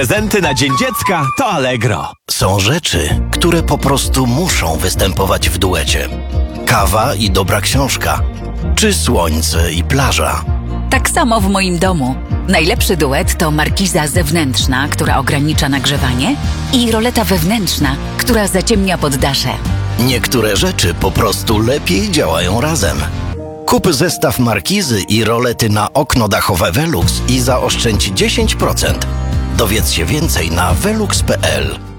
Prezenty na Dzień Dziecka to Allegro. Są rzeczy, które po prostu muszą występować w duecie. Kawa i dobra książka, czy słońce i plaża. Tak samo w moim domu. Najlepszy duet to markiza zewnętrzna, która ogranicza nagrzewanie, i roleta wewnętrzna, która zaciemnia poddasze. Niektóre rzeczy po prostu lepiej działają razem. Kup zestaw markizy i rolety na okno dachowe Velux i zaoszczędź 10%. Dowiedz się więcej na velux.pl.